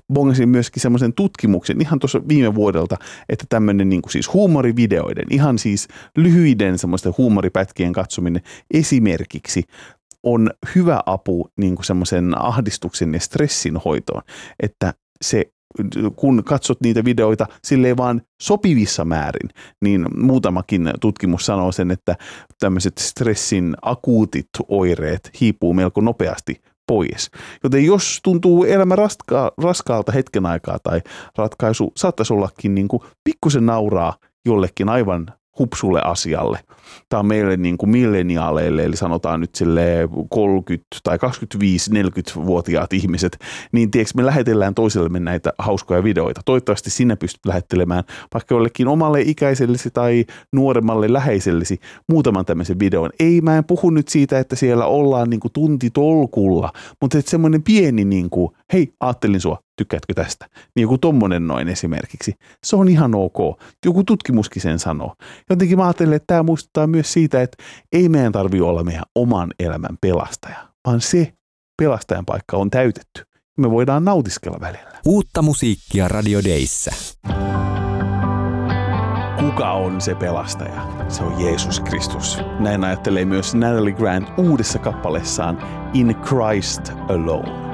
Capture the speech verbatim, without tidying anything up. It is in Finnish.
bongasin myöskin semmoisen tutkimuksen ihan tuossa viime vuodelta, että tämmöinen niin kuin siis huumorivideoiden, ihan siis lyhyiden semmoisten huumoripätkien katsominen esimerkiksi on hyvä apu niin kuin semmoisen ahdistuksen ja stressin hoitoon, että se kun katsot niitä videoita silleen vaan sopivissa määrin, niin muutamakin tutkimus sanoo sen, että tämmöiset stressin akuutit oireet hiipuu melko nopeasti pois. Joten jos tuntuu elämä raska- raskaalta hetken aikaa tai ratkaisu saattaisi ollakin niin kuin pikkusen nauraa jollekin aivan hupsulle asialle. Tämä on meille niin kuin milleniaaleille, eli sanotaan nyt sille kolmekymmentä- tai kaksikymmentäviisi-neljäkymmentävuotiaat ihmiset, niin tiedätkö, me lähetellään toisellemme näitä hauskoja videoita. Toivottavasti sinä pystyt lähettelemään vaikka jollekin omalle ikäisellesi tai nuoremmalle läheisellesi muutaman tämmöisen videon. Ei, mä en puhu nyt siitä, että siellä ollaan niin kuin tuntitolkulla, mutta että semmoinen pieni niin kuin, hei, ajattelin sua, tykkäätkö tästä? Niin joku tommonen noin esimerkiksi. Se on ihan ok. Joku tutkimuskin sen sanoo. Jotenkin mä ajattelen, että tämä muistuttaa myös siitä, että ei meidän tarvitse olla meidän oman elämän pelastaja, vaan se pelastajan paikka on täytetty. Me voidaan nautiskella välillä. Uutta musiikkia Radio Dayssä. Kuka on se pelastaja? Se on Jeesus Kristus. Näin ajattelee myös Natalie Grant uudessa kappaleessaan In Christ Alone.